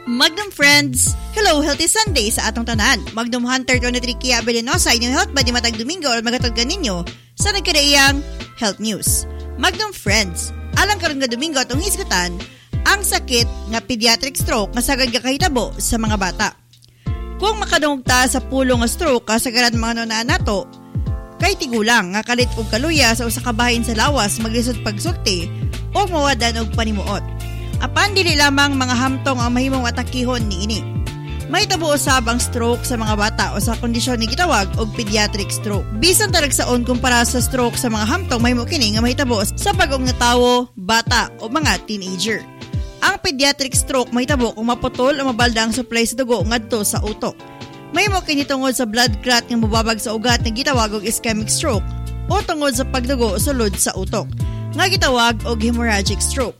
Magnum friends! Hello, healthy Sunday sa atong tanan. Magnum Hunter 23 Kia Venenosa inyong health ba di matag Domingo o magatod ganinyo sa nagkadaiyang health news. Magnum friends, alang karon nga Domingo atong hisgutan ang sakit nga pediatric stroke nga sagad nga kahitabo sa mga bata. Kung makadungog ta sa pulong nga stroke kasagaran mga nonaan nato, kay tigulang nga kalit og kaluya sa usa ka bahin sa lawas maglisod pagsulti o mawadan og panimuot. Apan dili lamang mga hamtong ang mahimong atakihon niini. May tabo usab ang stroke sa mga bata o sa kondisyon ni gitawag og pediatric stroke. Bisan talagsaon kumpara sa stroke sa mga hamtong mahimo kini nga mahitabo sa bag-ong nga tawo, bata o mga teenager. Ang pediatric stroke mahitabo kung maputol o mabalda ang supply sa dugo ngadto sa utok. Mahimo kini tungod sa blood clot nga mobabag sa ugat nga gitawag og ischemic stroke o tungod sa pagdugo sulod sa utok nga gitawag og hemorrhagic stroke.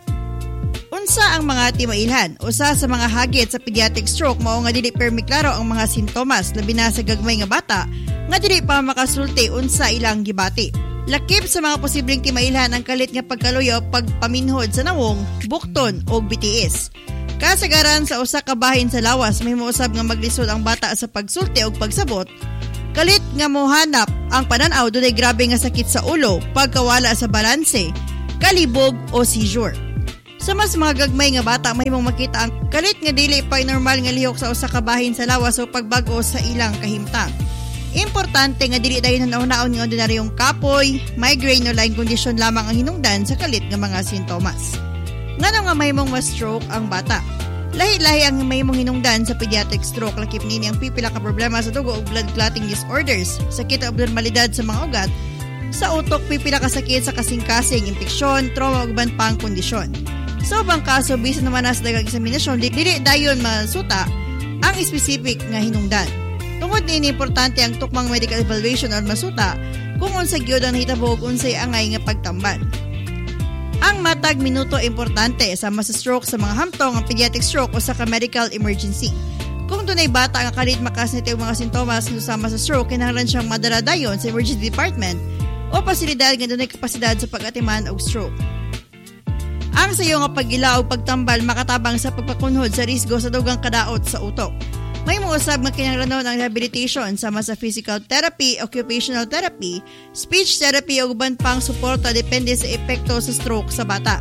Unsa ang mga timailhan? Usa sa mga hagit sa pediatric stroke mao nga dili permi klaro ang mga sintomas labi na sa gagmay nga bata nga dili pa makasulti unsa ilang gibati. Lakip sa mga posibleng timailhan ang kalit nga pagkaluyo o pagpaminhod sa nawong, bukton o bitiis. Kasagaran sa usa ka bahin sa lawas mahimo usab nga maglisod ang bata sa pagsulti o pagsabot. Kalit nga mohanap ang pananaw dunay grabe nga sakit sa ulo, pagkawala sa balanse, kalibog o seizure. Sa mas mga gagmay nga bata mahimong makita ang kalit nga dili pa normal nga lihok sa usa ka bahin sa lawas o pagbago sa ilang kahimtang. Importante nga dili dayon nauna-naon nga ordinaryong kapoy, migraine o laing kondisyon lamang ang hinungdan sa kalit nga mga sintomas. Ngano nga mahimong ma-stroke ang bata? Lahi-lahi ang mahimong hinungdan sa pediatric stroke, lakip nini ang pipila ka problema sa dugo o blood clotting disorders, sakit o abnormalidad sa mga ugat, sa utok pipila ka sakit sa kasing-kasing, impeksyon, trauma o uban pang kondisyon. Sa ubang kaso, bisan naman sa dagang examinasyon, dili dayon masuta ang specific nga hinungdan. Tungod nini importante ang tukmang medical evaluation or masuta kung unsa gyud ang nahitabo ug unsay angay nga pagtamban. Ang matag minuto importante sama sa stroke sa mga hamtong ang pediatric stroke o sa medical emergency. Kung dunay bata nga kalit makasnite og mga sintomas susama sa stroke, kinahanglan siyang madala dayon sa emergency department o pasilidad nga dunay kapasidad sa pag-atiman og stroke. Ang sayo nga pag-ila o pagtambal makatabang sa pagpakunhod sa risgo sa dugang kadaot sa utok. May muusab nga kinahanglan ang rehabilitation sama sa physical therapy, occupational therapy, speech therapy o uban pang suporta depende sa epekto sa stroke sa bata.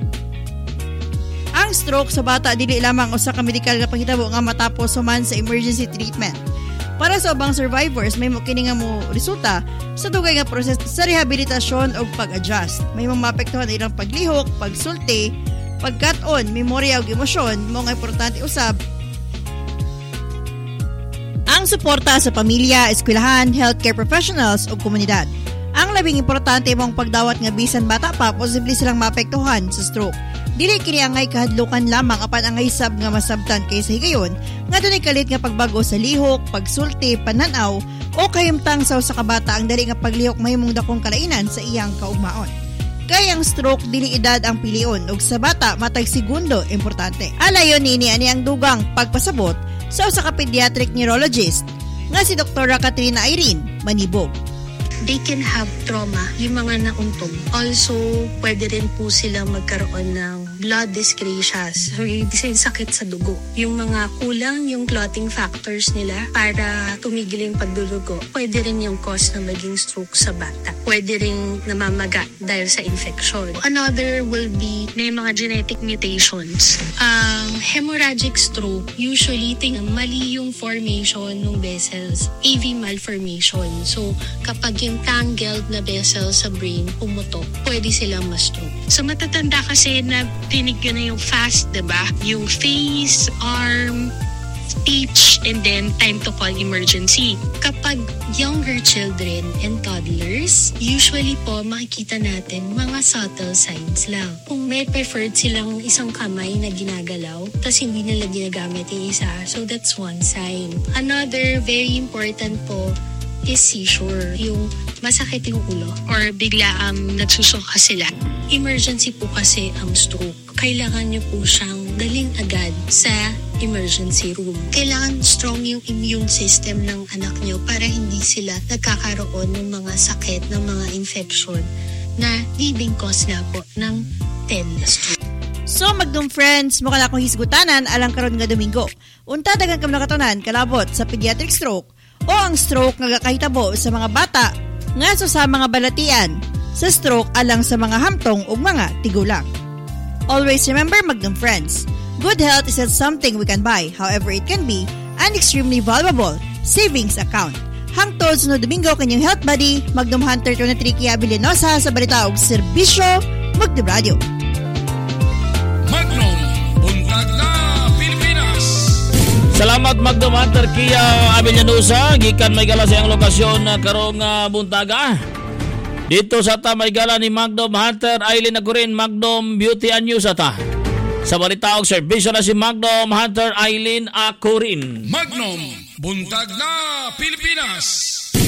Ang stroke sa bata dili lamang usa ka medikal nga panghitabo nga matapos human sa emergency treatment. Para sa ubang survivors, may kini nga mo resulta sa dugay nga proses sa rehabilitasyon o pag-adjust. May maapektuhan ilang paglihok, pagsulti, pagkat-on, memorya o emosyon, mga importante usab ang suporta sa pamilya, eskwelahan, healthcare professionals o komunidad. Ang labing importante mong pagdawat nga bisan bata pa, posible silang maapektuhan sa stroke. Dili kini angay kahadlukan lamang apan angay sab nga masabtan kaysa higayon nga dunay kalit nga pagbago sa lihok, pagsulti, pananaw o kahimtang sa usa ka bata ang dali nga paglihok mahimong dakong kalainan sa iyang kaugmaon. Kay ang stroke dili edad ang pilion ug sa bata matag segundo importante. Alayon nini ani ang dugang pagpasabot sa usa ka pediatric neurologist nga si Dr. Katrina Irene Manibog. They can have trauma, yung mga nauntog. Also, pwede rin po silang magkaroon ng blood dyscrasias, so yung sakit sa dugo. Yung mga kulang yung clotting factors nila para tumigil yung pagdudugo, pwede rin yung cause na maging stroke sa bata. Pwede rin namamaga dahil sa infection. Another will be na yung mga genetic mutations. Ang hemorrhagic stroke, usually mali yung formation ng vessels, AV malformation. So, kapag yung tangled na vessel sa brain pumutok, pwede silang ma-stroke. Sa matatanda kasi na tinig yun na yung fast, diba? Yung face, arm, speech, and then time to call emergency. Kapag younger children and toddlers, usually po makikita natin mga subtle signs lang. Kung may preferred silang isang kamay na ginagalaw, tas hindi nila ginagamit yung isa, so that's one sign. Another very important po is seizure, yung masakit yung ulo or bigla nagsusuka sila. Emergency po kasi ang stroke. Kailangan nyo po siyang daling agad sa emergency room. Kailangan strong yung immune system ng anak nyo para hindi sila nagkakaroon ng mga sakit, ng mga infection na leading cause na po ng TED stroke. So Magdum friends, mukha na akong hisgutanan alang karon nga Domingo. Unta daghang kam nakatunan kalabot sa pediatric stroke o ang stroke nga gakahitabo sa mga bata nga sa mga balatian sa stroke alang sa mga hamtong ug mga tigulang. Always remember Magdum friends, good health is not something we can buy. However, it can be an extremely valuable savings account. Hangtod sunod Domingo kanyang health buddy, Magdum Hunter 23 Kia Villenosa sa balita ug serbisyo Magdum Radio. Magnum, buntag na Pilipinas. Salamat Magdum Hunter Kia Villenosa, gikan may gala sa iyang lokasyon karong buntaga. Dito sa ta may gala ni Magdum Hunter Aileen Agurin, Magnum Beauty and News ata. Sa balita og serbisyo na si Magnum Hunter Aileen Agurin. Magnum, buntag na Pilipinas.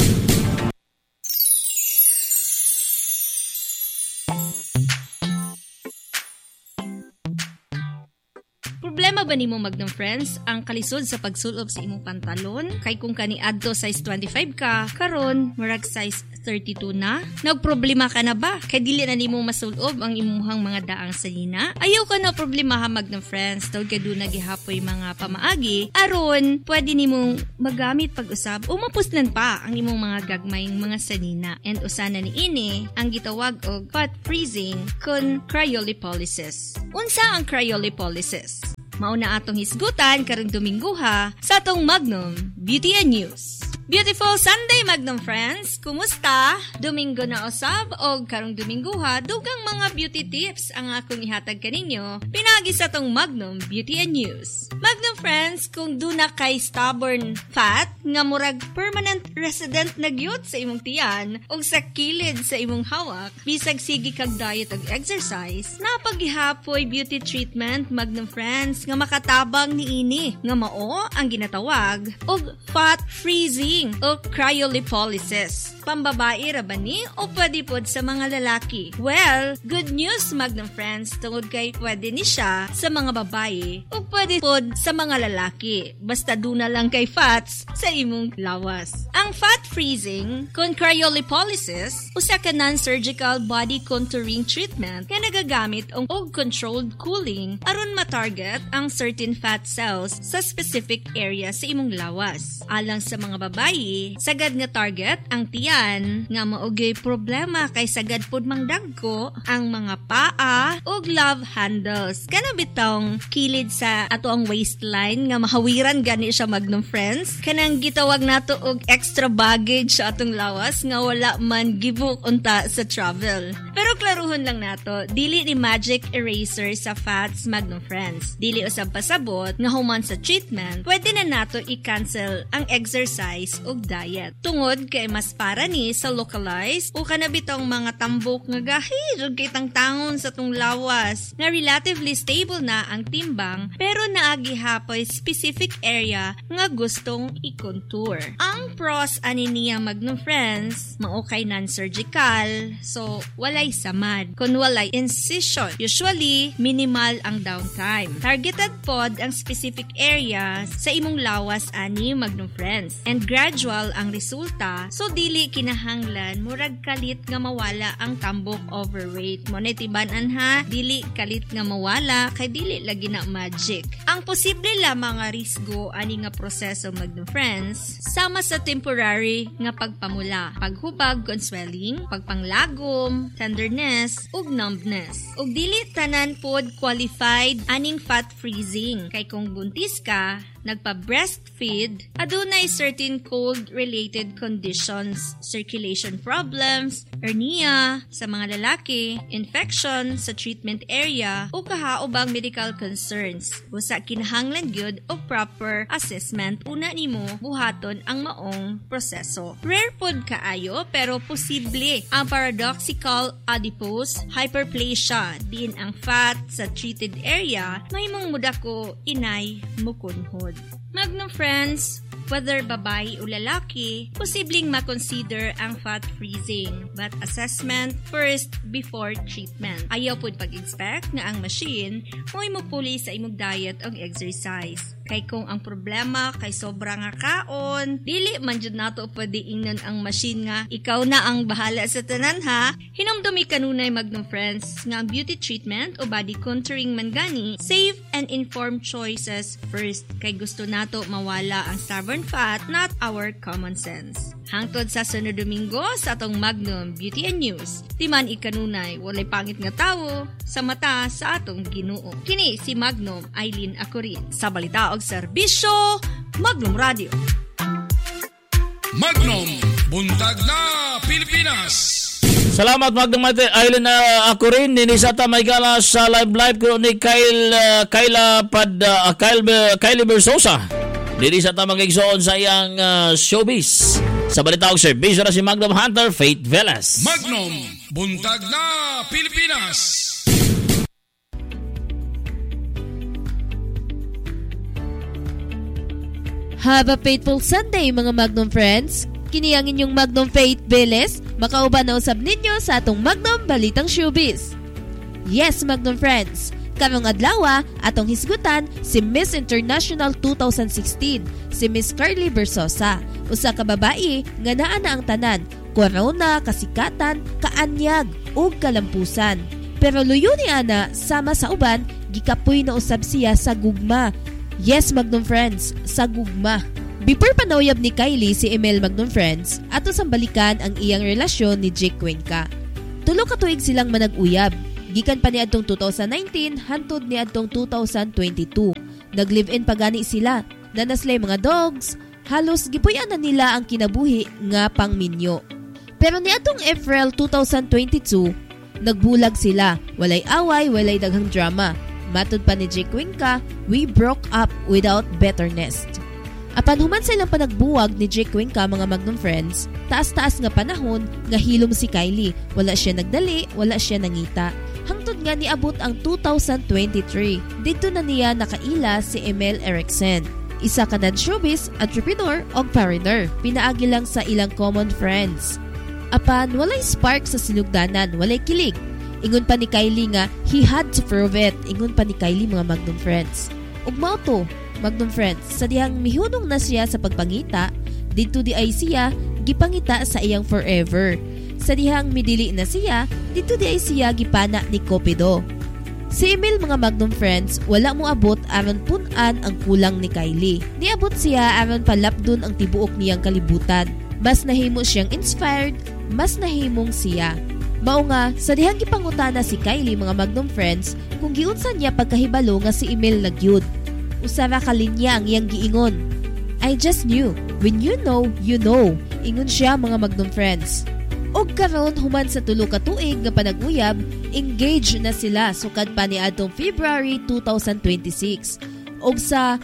Problema ba nimo Magnum friends ang kalisod sa pagsulob sa imong pantalon? Kay kung kaniadto size 25 ka, karon murag size 32 na? Nagproblema ka na ba? Kay dili na nimo masulob ang imuhang mga daang salina? Ayaw ka na problema ha Magnum friends, tawag ka doon nagihapoy mga pamaagi. Aron, pwede nimong magamit pag-usab o mapuslan pa ang imong mga gagmayng mga salina. And usana ni ini ang gitawag og fat freezing kon cryolipolysis. Unsa ang cryolipolysis? Mauna atong hisgutan karong Domingo ha sa atong Magnum Beauty and News. Beautiful Sunday Magnum friends! Kumusta? Domingo na usab og karong Domingo ha dugang mga beauty tips ang akong ihatag kaninyo pinagi sa atong Magnum Beauty and News. Magnum friends, kung duna kay stubborn fat nga murag permanent resident na gyud sa imong tiyan og sa kilid sa imong hawak bisag sige kag diet ug exercise, napaghihapoy beauty treatment Magnum friends nga makatabang niini nga mao ang ginatawag og fat freezing o cryolipolysis. Pambabae ra ba ni o pwede pod sa mga lalaki? Well, good news Magnum friends, tungod kay pwede ni siya sa mga babae o pwede pod sa mga lalaki. Basta duna lang kay fats sa imong lawas. Ang fat freezing kon cryolipolysis usa ka non-surgical body contouring treatment nga nagagamit og controlled cooling aron ma-target ang certain fat cells sa specific area sa imong lawas. Alang sa mga babae, sagad nga target ang tiyan nga maugay problema kay sagad pod mangdagko ang mga paa ug love handles. Kana bitong kilid sa ato ang waistline nga mahawiran gani siya Magnum friends. Kanang gitawag nato og extra baggage sa atong lawas nga wala man gibuk unta sa travel. Pero klaruhon lang nato, dili ni magic eraser sa fats Magnum friends. Dili usab pasabot nga human sa treatment, pwede na nato i-cancel ang exercise ug diet. Tungod kay mas para ni sa localized o kanabitong mga tambok nga gahid ug kay tangtangon sa tung lawas nga relatively stable na ang timbang pero naagihapoy specific area nga gustong i-contour. Ang pros ani niya Magnum friends, mao kay non-surgical, so walay samad. Kun walay incision, usually minimal ang downtime. Targeted pod ang specific area sa imong lawas ani Magnum friends and gradual ang resulta, so dili kinahanglan murag kalit nga mawala ang tambok overweight. Mo tiban-an ha, dili kalit nga mawala kay dili lagi na magic. Ang posible lamang nga risgo ani nga proseso Magnum friends sama sa temporary nga pagpamula, paghubag kon swelling, pagpanglagom, tenderness ug numbness. Ug dili tanan pod qualified aning fat freezing kay kung buntis ka nagpa-breastfeed, adunay certain cold-related conditions, circulation problems, hernia sa mga lalaki, infection sa treatment area, o kahaubang medical concerns. Busa kinahanglan gyud og proper assessment una nimo buhaton ang maong proseso. Rare pod kaayo pero posible ang paradoxical adipose hyperplasia, din ang fat sa treated area mahimong mudako inay mukunhod. Magnum friends, whether babae o lalaki, posibleng makonsider ang fat freezing, but assessment first before treatment. Ayaw pod pag-expect nga ang machine mo'y mupuli sa imong diet o exercise. Kay kung ang problema kay sobra nga kaon, dili man jud nato pwede ingnan ang machine nga ikaw na ang bahala sa tanan ha. Hinumdumi kanunay Magnum Friends nga ang beauty treatment o body contouring man gani, safe and informed choices first. Kay gusto nato mawala ang stubborn fat, not our common sense. Hangtod sa sunod Domingo sa atong Magnum Beauty and News. Timan ikanunay, walay pangit nga tawo sa mata sa atong Ginoo. Kini si Magnum Eileen Acorin sa balita og serbisyo Magnum Radio. Magnum, buntag na Pilipinas. Salamat Magnum Eileen Acorin. Ninisata may gala sa live ko ni Kylie Bersosa. Ninisata mag-igsoon sa iyang showbiz. Sa balita og serbisyo na si Magnum Hunter Faith Velas. Magnum, buntag na Pilipinas. Have a faithful Sunday mga Magnum Friends. Kini ang inyong Magnum Faith Veles, makauban na usab ninyo sa atong Magnum Balitang Showbiz. Yes Magnum Friends, karong adlaw atong hisgutan si Miss International 2016, si Miss Carly Bersosa, usa ka babae nga naa na ang tanan, korona, kasikatan, kaanyag ug kalampusan. Pero luyo ni ana sama sa uban, gikapoy na usab siya sa gugma. Yes Magnum Friends, sa gugma. Before panawyab ni Kylie si Emel Magnum Friends, ato sambalikan ang iyang relasyon ni Jake Cuenca. Tulo ka tuig silang manag-uyab. Gikan pa ni adtong 2019 hantod ni adtong 2022. Nag-live-in pa gani sila. Nanaslay mga dogs. Halos gipuy-an na nila ang kinabuhi nga pangminyo. Pero ni adtong April 2022, nagbulag sila. Walay away, walay daghang drama. Matod pa ni Jake Cuenca, we broke up without bitterness. Apan human sa ilang panagbuwag ni Jake Cuenca mga Magnum Friends, taas-taas nga panahon nga hilom si Kylie. Wala siya nagdali, wala siya nangita. Hangtod nga niabot ang 2023. Dito na niya nakaila si Emel Erickson. Isa ka showbiz, entrepreneur o foreigner. Pinaagi lang sa ilang common friends. Apan walay spark sa sinugdanan, walay kilig. Ingon pa ni Kylie nga, he had to prove it. Ingon pa ni Kylie mga Magnum Friends. Ug mao to, Magnum Friends, sa dihang mihunong na siya sa pagpangita, dito di ay siya gipangita sa iyang forever. Sa dihang midili na siya, dito di ay siya gipana ni Cupido. Si Emil mga Magnum Friends, wala mo abot aron punan ang kulang ni Kylie. Niabot siya aron palapdon ang tibuok niyang kalibutan. Mas nahimo siyang inspired, mas nahimong siya. Mao nga, sa dihang gipangutana si Kylie mga Magnum Friends kung giunsan niya pagkahibalo nga si Emil nagyud. Usara ka linya ang iyang giingon. I just knew. When you know, you know. Ingon siya mga Magnum Friends. Og karon human sa tulo ka tuig nga panag-uyab, engaged na sila sukad pa ni adtong February 2026. Og sa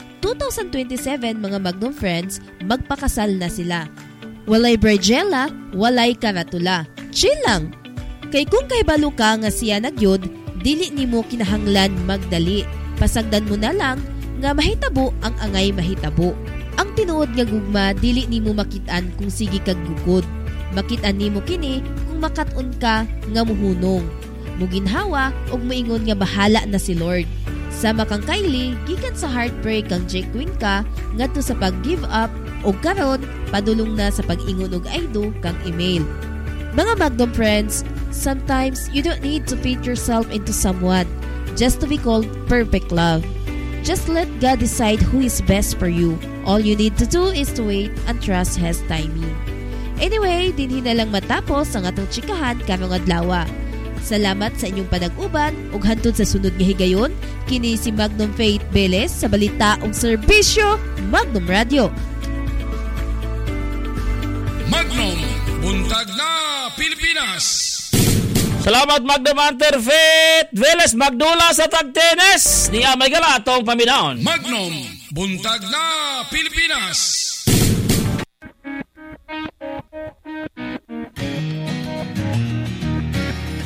2027 mga Magnum Friends, magpakasal na sila. Walay bridezilla, walay karatula. Chill lang. Kay kung kahibalo ka nga siya nagyod, dili nimo kinahanglan magdali. Pasagdan mo na lang nga mahitabo ang angay mahitabo. Ang tinuod nga gugma dili nimo makit-an kung sige kag gugod. Makit-an nimo kini kung makat-on ka nga muhunong. Muginhawa og moingon nga bahala na si Lord. Sama kang Kylie, gikan sa heartbreak kang Jake Cuenca ngadto sa pag-give up og karon padulong na sa pag-ingon og I do kang Emil. Mga Magnum Friends, sometimes you don't need to fit yourself into someone just to be called perfect love. Just let God decide who is best for you. All you need to do is to wait and trust His timing. Anyway, dinhi na lang matapos ang atong chikahan karong adlaw. Salamat sa inyong panag-uban ug hantod sa sunod nga higayon. Kini si Magnum Faith Veles sa balita ug serbisyo Magnum Radio. Magnum, buntag na Pilipinas. Salamat Magnum Hunter Faith Veles Magdula sa tagtenes ni Amay Gala atong paminaon. Magnum, buntag na Pilipinas. Mga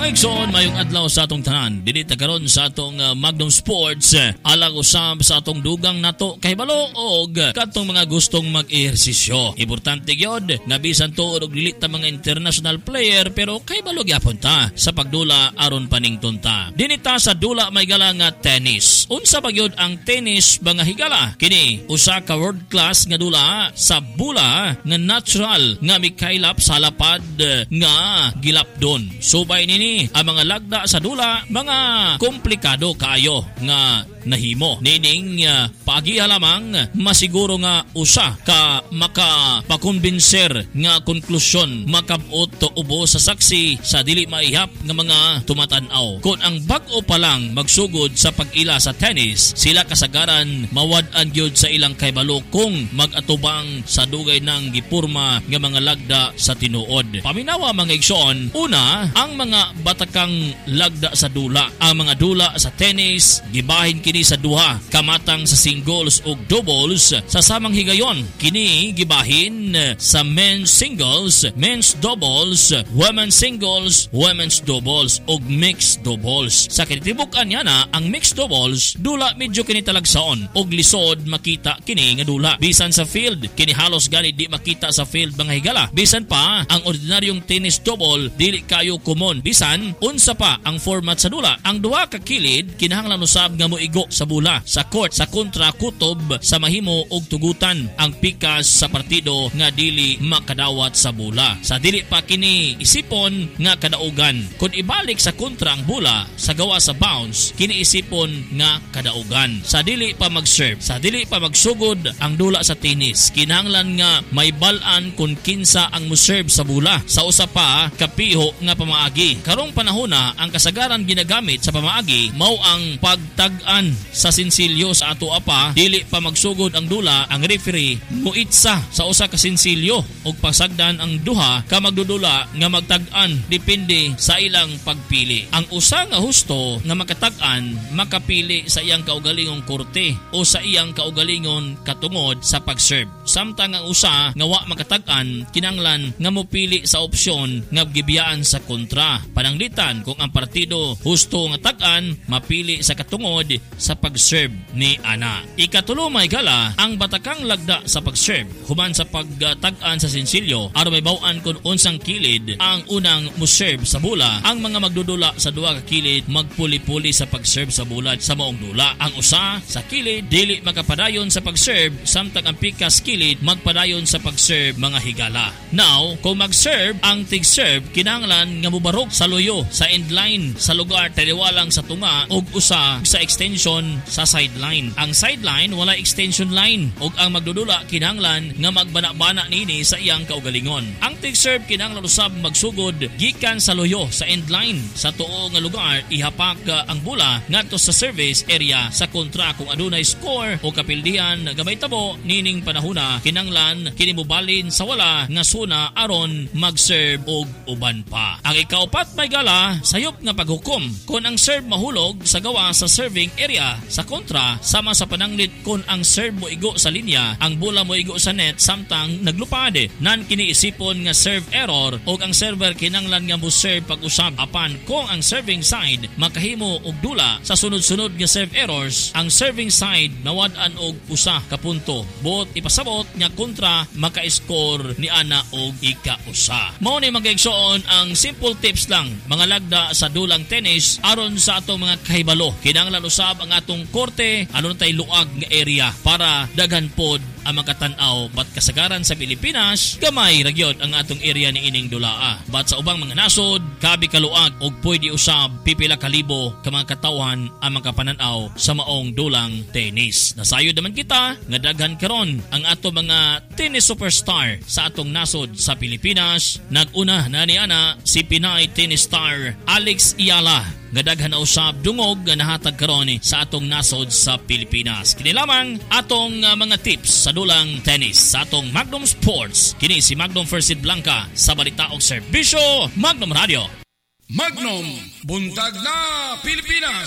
Mga igsoon, mayong adlaw sa atong tanan. Dinita karon sa atong Magnum Sports. Alang usab sa atong dugang nato kay balo og katong mga gustong mag-ehersisyo. Importante gyud nga bisan tuod og dili ta mga international player pero kay balo gyapon ta sa pagdula aron panington ta. Dinita sa dula may gala nga tennis. Unsa ba gyud ang tennis mga higala? Kini usa ka world class nga dula sa bula nga natural nga mikaylap sa lapad nga gilapdon. Subay nini ang mga lagda sa dula mga komplikado kaayo nga nahimo. Nining pagiha lamang masiguro nga usa ka makapakonbinser nga konklusyon makabot to ubo sa saksi sa dili maihap nga mga tumatan-aw. Kung ang bag-o pa lang magsugod sa pag-ila sa tennis, sila kasagaran mawad-an gyud sa ilang kaybalo kung mag-atubang sa dugay ng gipurma nga mga lagda sa tinuod. Paminawa mga igsoon, una ang mga batakang lagda sa dula. Ang mga dula sa tennis gibahin kini sa duha kamatang sa singles ug doubles sa samang higayon. Kini gibahin sa men's singles, men's doubles, women's singles, women's doubles ug mixed doubles. Sa kinitibukan niya na ang mixed doubles dula medyo kini talagsaon ug lisod makita kini nga dula. Bisan sa field kini halos gani di makita sa field mga higala. Bisan pa ang ordinaryong tennis double dili kayo common. Bisan unsa pa ang format sa dula. Ang duha ka kilid kinahanglan usab nga moigo sa bula sa court sa kontra kutob sa mahimo og tugutan ang pikas sa partido nga dili makadawat sa bula. Sa dili pa kini isipon nga kadaugan. Kung ibalik sa kontra ang bula sa gawa sa bounce kini isipon nga kadaugan. Sa dili pa mag-serve, sa dili pa magsugod ang dula sa tennis kinahanglan nga may balan kung kinsa ang mo-serve sa bula. Sa usa pa kapiho nga pamaagi. Karong panahona ang kasagaran ginagamit sa pamaagi mao ang pagtag-an sa sinsilyo sa ato apa dili pa magsugod ang dula ang referee muitsa sa usa ka sinsilyo ug pasagdan ang duha ka magdudula nga magtag-an depende sa ilang pagpili. Ang usa nga husto nga makatag-an makapili sa iyang kaugalingong korte o sa iyang kaugalingon katungod sa pag-serve. Samtang ang usa nga wa makatag-an kinanglan nga mopili sa opsyon nga gibiyaan sa kontra. Pananglitan kung ang partido husto nga tag-an mapili sa katungod sa pag-serve ni ana. Ikatulo may gala ang batakang lagda sa pag-serve human sa pagtag-an sa sinsilyo aron may baw-an kung unsang kilid ang unang mo-serve sa bula. Ang mga magdudula sa duha ka kilid magpuli-puli sa pag-serve sa bulat sa maong dula. Ang usa sa kilid dili makapadayon sa pag-serve samtang ang pikas kilid magpadayon sa pag-serve mga higala. Now, kung mag-serve ang tig-serve kinahanglan nga mubarok sa loyo sa end line sa lugar taliwalang sa tunga ug usa sa extension sa sideline. Ang sideline wala extension line ug ang magdudula kinahanglan nga magbana-bana nini sa iyang kaugalingon. Ang tig-serve kinahanglan usab magsugod gikan sa loyo sa end line sa tuo nga lugar ihapak ang bola ngadto sa service area sa kontra kung adunay score o kapildihan gamay tabo nining panahona kinahanglan kini mobalin sa wala nga suna aron mag-serve og uban pa. Ang ikaupat may gala sayop nga paghukom kung ang serve mahulog sa gawa sa serving area sa kontra sama sa pananglit kung ang serve mo igo sa linya ang bola mo igo sa net samtang naglupad nan kini isipon nga serve error o ang server kinanglan nga mo serve pag-usab apan kung ang serving side makahimo og dula sa sunod-sunod nga serve errors ang serving side nawad-an og usa ka punto bot ipasabot nga kontra maka-score ni ana og ika-usa. Mao ni mag-igsoon ang simple tips lang mga lagda sa dulang tennis aron sa atong mga kahibalo. Kinahanglan usab ang atong korte aron tay luag nga area para daghan pod ang makatan-aw bat kasagaran sa Pilipinas gamay ra gyud ang atong area ni ining dulaa. Bat sa ubang mga nasod kabi kaluag og pwede usab pipila ka libo ka mga katawhan ang makapanan-aw sa maong dulang tennis. Nasayod naman kita nga daghan karon ang ato mga tennis superstar sa atong nasod sa Pilipinas. Nag-una na ni ana si Pinay tennis star Alex Ayala nga daghan na usab dungog nga nahatag karon sa atong nasod sa Pilipinas. Kini lamang atong mga tips sa dulang tennis sa atong Magnum Sports. Kini si Magnum First Seed Blanca sa balita og serbisyo Magnum Radio. Magnum, buntag na Pilipinas.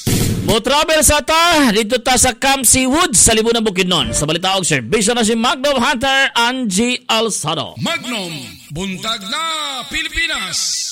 Mo travel sa ta dito ta sa Camp Seawood sa Libunan Bukidnon. Sa balita og serbisyo na si Magnum Hunter Angie Alzado. Magnum, buntag na Pilipinas.